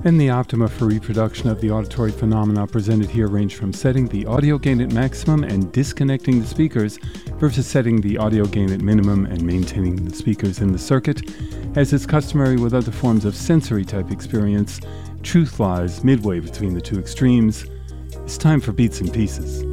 And the optima for reproduction of the auditory phenomena presented here range from setting the audio gain at maximum and disconnecting the speakers versus setting the audio gain at minimum and maintaining the speakers in the circuit. As is customary with other forms of sensory type experience, truth lies midway between the two extremes. It's time for Beats and Pieces.